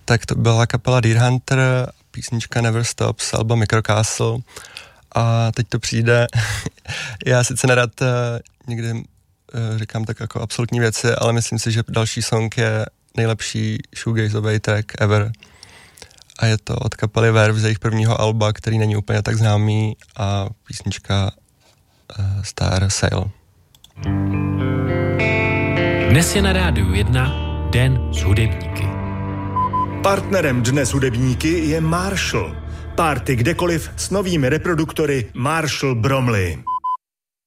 Tak to byla kapela Deer Hunter, písnička Never Stop z alba Microcastle. A teď to přijde, já sice nerad někdy říkám tak jako absolutní věci, ale myslím si, že další song je nejlepší shoegazeový track ever. A je to od kapely Verve z jejich prvního alba, který není úplně tak známý, a písnička Star Sail. Dnes je na Rádiu 1 Den s hudebníky. Partnerem Dne s hudebníky je Marshall. Party kdekoliv s novými reproduktory Marshall Bromley.